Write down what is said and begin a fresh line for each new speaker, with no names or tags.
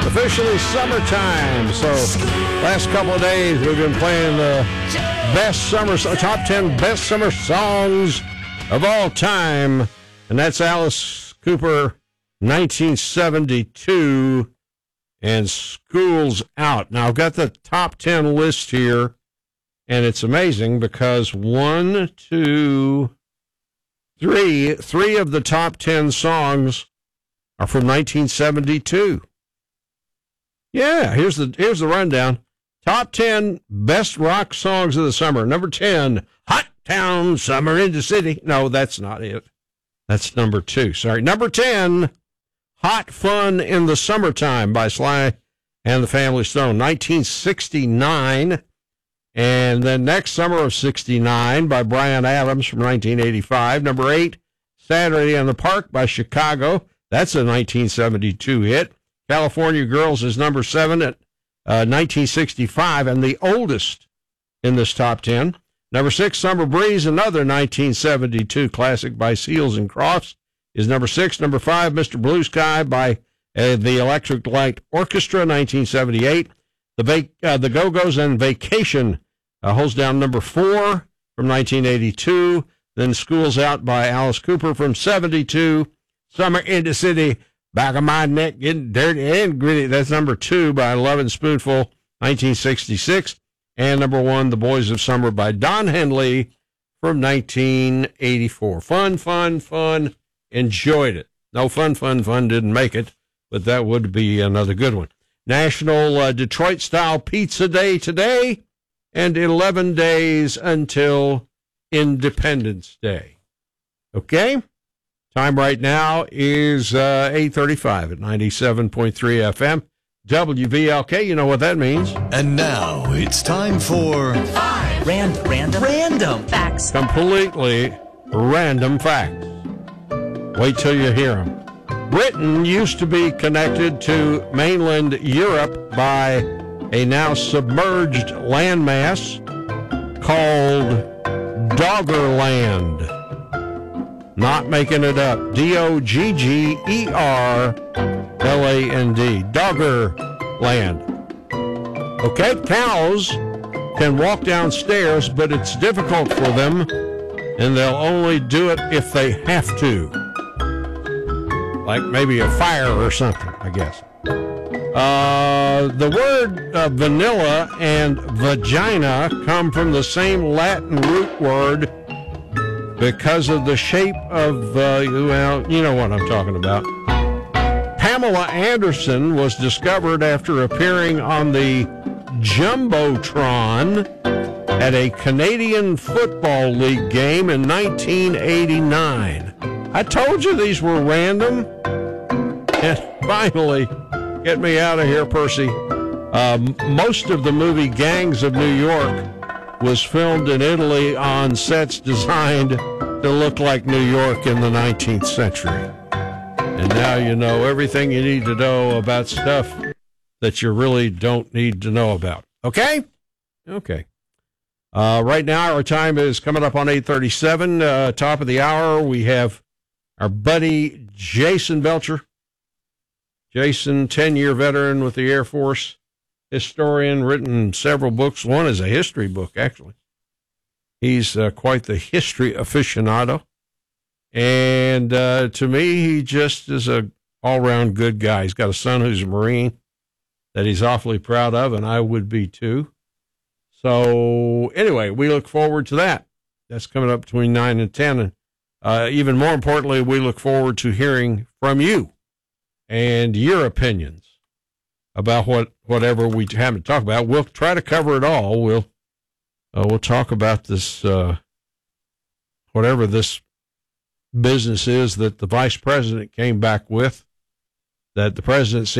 Officially summertime. So last couple of days we've been playing the top 10 best summer songs of all time. And that's Alice Cooper, 1972, and School's Out. Now I've got the top 10 list here, and it's amazing because three of the top 10 songs are from 1972. Yeah, here's the rundown. Top 10 best rock songs of the summer. Number 10, Hot Town Summer in the City. No, that's not it. That's number 2. Sorry. Number 10, Hot Fun in the Summertime by Sly and the Family Stone, 1969. And then Next Summer of 69 by Bryan Adams from 1985. Number 8, Saturday in the Park by Chicago. That's a 1972 hit. California Girls is number 7 at 1965, and the oldest in this top 10. Number 6, Summer Breeze, another 1972 classic by Seals and Crofts, is number 6. Number 5, Mr. Blue Sky by the Electric Light Orchestra, 1978. The Go-Go's and Vacation holds down number 4 from 1982. Then School's Out by Alice Cooper from 72. Summer in the City, Back of My Neck Getting Dirty and Gritty. That's number 2 by Lovin' Spoonful, 1966. And number 1, The Boys of Summer by Don Henley from 1984. Fun. Enjoyed it. No, fun didn't make it, but that would be another good one. National Detroit-style Pizza Day today, and 11 days until Independence Day. Okay? Time right now is 8:35 at 97.3 FM. WVLK, you know what that means.
And now it's time for...
5 random facts.
Completely random facts. Wait till you hear them. Britain used to be connected to mainland Europe by a now submerged landmass called Doggerland. Not making it up. Doggerland. Doggerland. Okay, cows can walk downstairs, but it's difficult for them, and they'll only do it if they have to. Like maybe a fire or something, I guess. The word vanilla and vagina come from the same Latin root word because of the shape of, well, you know what I'm talking about. Pamela Anderson was discovered after appearing on the Jumbotron at a Canadian Football League game in 1989. I told you these were random. And finally, get me out of here, Percy. Most of the movie Gangs of New York was filmed in Italy on sets designed to look like New York in the 19th century. And now you know everything you need to know about stuff that you really don't need to know about. Okay? Okay. Right now, our time is coming up on 8:37. Top of the hour, we have our buddy Jason Belcher. Jason, 10-year veteran with the Air Force, historian, written several books. One is a history book, actually. He's quite the history aficionado. And to me, he just is a all-around good guy. He's got a son who's a Marine that he's awfully proud of, and I would be too. So anyway, we look forward to that. That's coming up between 9 and 10. And even more importantly, we look forward to hearing from you and your opinions about whatever we haven't talked about. We'll try to cover it all. We'll talk about this, whatever this business is that the vice president came back with, that the president